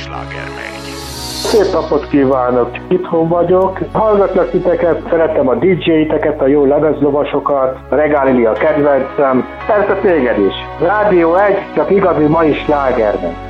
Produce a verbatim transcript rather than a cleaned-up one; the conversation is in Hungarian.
slágermegy. Szép napot kívánok, itthon vagyok. Hallgatlak titeket, szeretem a dé dzsé-iteket, a jó lemezlovasokat, a Regália kedvencem, persze téged is. Rádió egy, csak igazi mai slágermegy.